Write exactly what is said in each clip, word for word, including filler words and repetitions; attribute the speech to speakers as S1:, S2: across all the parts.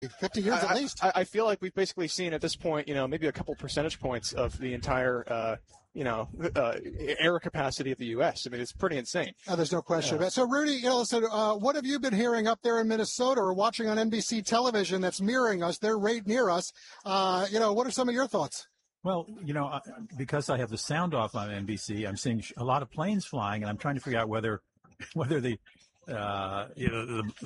S1: fifty years
S2: I,
S1: at least.
S2: I, I feel like we've basically seen at this point, you know, maybe a couple percentage points of the entire, uh, you know, uh, air capacity of the U S. I mean, it's pretty insane.
S1: Oh, there's no question
S2: Yeah.
S1: about it. So, Rudy, you know, so, uh, what have you been hearing up there in Minnesota or watching on N B C television that's mirroring us? They're right near us. Uh, you know, what are some of your thoughts?
S3: Well, you know, because I have the sound off on N B C, I'm seeing a lot of planes flying, and I'm trying to figure out whether, whether the, uh, you know,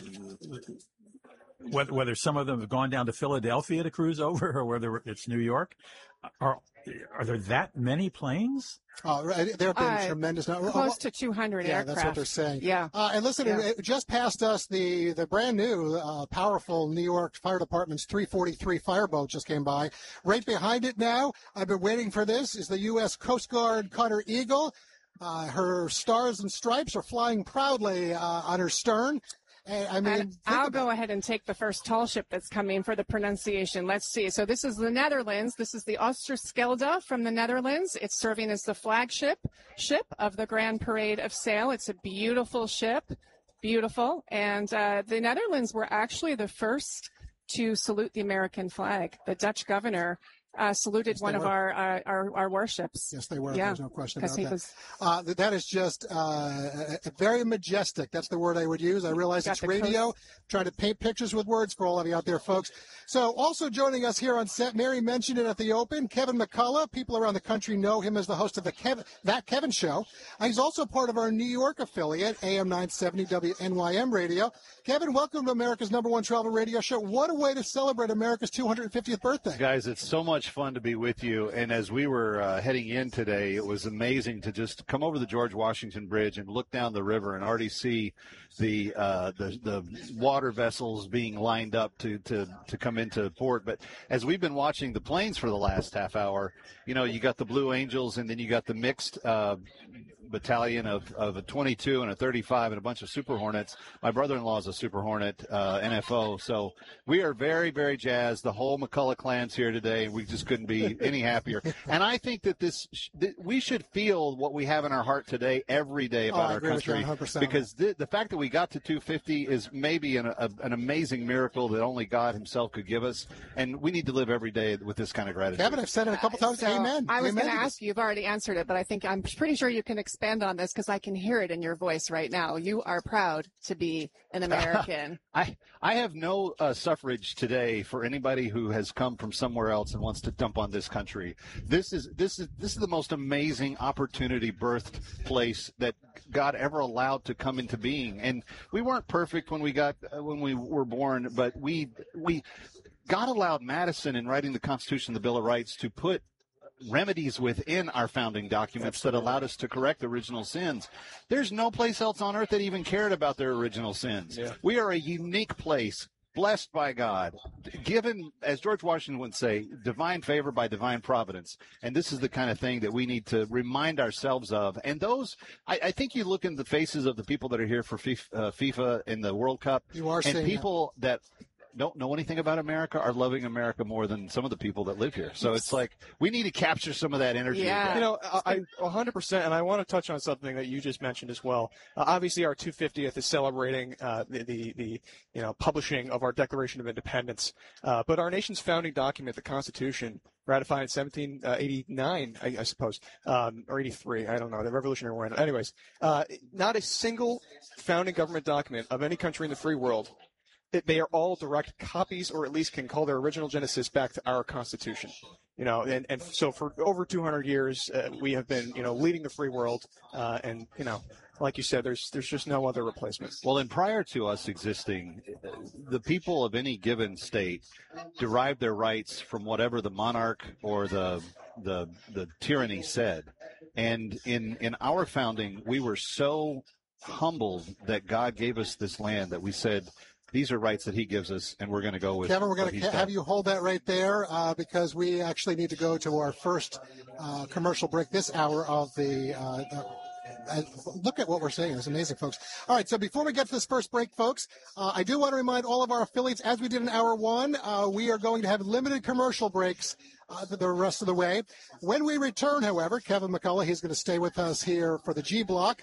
S3: the, whether, whether some of them have gone down to Philadelphia to cruise over, or whether it's New York. Are are there that many planes?
S1: Oh, right. There have been
S4: Uh,
S1: tremendous numbers.
S4: Close to two hundred
S1: Yeah,
S4: aircraft.
S1: that's what they're saying.
S4: Yeah.
S1: Uh, and listen,
S4: Yeah.
S1: it just passed us the, the brand new, uh, powerful New York Fire Department's three forty-three fireboat just came by. Right behind it now, I've been waiting for this, is the U S Coast Guard Cutter Eagle. Uh, her stars and stripes are flying proudly uh, on her stern. And, I mean,
S4: And I'll go ahead and take the first tall ship that's coming for the pronunciation. Let's see. So this is the Netherlands. This is the Oosterschelde from the Netherlands. It's serving as the flagship ship of the Grand Parade of Sail. It's a beautiful ship, beautiful. And uh, the Netherlands were actually the first to salute the American flag. The Dutch governor Uh, saluted
S1: Yes,
S4: one
S1: they
S4: of
S1: were.
S4: our, uh, our our warships.
S1: Yes, they were.
S4: Yeah,
S1: There's no question about
S4: he
S1: that.
S4: was
S1: Uh, that that is just uh, very majestic. That's the word I would use. I realize
S4: Got
S1: it's
S4: the
S1: radio. Trying to paint pictures with words for all of you out there, folks. So also joining us here on set, Mary mentioned it at the open, Kevin McCullough. People around the country know him as the host of the Kevin, That Kevin Show. Uh, he's also part of our New York affiliate, A M nine seventy W N Y M Radio. Kevin, welcome to America's number one travel radio show. What a way to celebrate America's two hundred fiftieth birthday.
S5: Guys, it's so much fun to be with you. And as we were uh, heading in today, it was amazing to just come over the George Washington Bridge and look down the river and already see the uh, the, the water vessels being lined up to, to, to come into port. But as we've been watching the planes for the last half hour, you know, you got the Blue Angels and then you got the mixed uh, battalion of, of a twenty-two and a thirty-five and a bunch of Super Hornets. My brother-in-law is a Super Hornet uh, N F O. So we are very, very jazzed. The whole McCullough clan's here today. We just couldn't be any happier. And I think that this that we should feel what we have in our heart today every day about
S1: Oh, I
S5: our
S1: agree with you
S5: country.
S1: one hundred percent.
S5: Because the, the fact that we got to two fifty is maybe an, a, an amazing miracle that only God himself could give us. And we need to live every day with this kind of gratitude.
S1: Kevin, I've said it a couple times.
S4: So
S1: Amen.
S4: I was
S1: Amen
S4: going to
S1: this.
S4: ask you, you've already answered it, but I think I'm pretty sure you can expand on this because I can hear it in your voice right now. You are proud to be an American.
S5: I I have no uh, suffrage today for anybody who has come from somewhere else and wants to dump on this country. This is this is this is the most amazing opportunity birthed place that God ever allowed to come into being. And we weren't perfect when we got uh, when we were born, but we we God allowed Madison in writing the Constitution, the Bill of Rights, to put remedies within our founding documents that allowed us to correct original sins. There's no place else on earth that even cared about their original sins.
S2: Yeah.
S5: We are a unique place, blessed by God, given, as George Washington would say, divine favor by divine providence. And this is the kind of thing that we need to remind ourselves of. And those, I, I think you look in the faces of the people that are here for FIFA, uh, FIFA and the World Cup,
S1: You are
S5: and
S1: seeing
S5: people that don't know anything about America are loving America more than some of the people that live here. So it's like we need to capture some of that energy.
S4: Yeah.
S5: again.
S2: You know, I, I one hundred percent, and I want to touch on something that you just mentioned as well. Uh, obviously, our two hundred fiftieth is celebrating uh, the, the, the, you know, publishing of our Declaration of Independence. Uh, but our nation's founding document, the Constitution, ratified in seventeen eighty-nine, I, I suppose, um, or eighty-three, I don't know, the Revolutionary War. Anyways, uh, not a single founding government document of any country in the free world, it, they are all direct copies, or at least can call their original genesis back to our Constitution. You know, and, and so for over two hundred years, uh, we have been, you know, leading the free world, uh, and, you know, like you said, there's there's just no other replacement.
S5: Well, and prior to us existing, the people of any given state derived their rights from whatever the monarch or the the the tyranny said. And in in our founding, we were so humbled that God gave us this land that we said, these are rights that he gives us, and we're going to go with
S1: Kevin, we're going
S5: what
S1: to
S5: he's
S1: have
S5: done.
S1: you hold that right there uh, because we actually need to go to our first uh, commercial break this hour of the uh, uh, look at what we're saying. It's amazing, folks. All right, so before we get to this first break, folks, uh, I do want to remind all of our affiliates, as we did in hour one, uh, we are going to have limited commercial breaks uh, the rest of the way. When we return, however, Kevin McCullough, he's going to stay with us here for the G Block.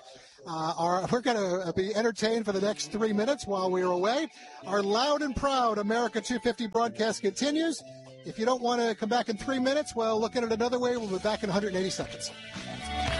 S1: Uh, our, we're going to be entertained for the next three minutes while we are away. Our loud and proud America two fifty broadcast continues. If you don't want to come back in three minutes, well, look at it another way. We'll be back in one hundred eighty seconds.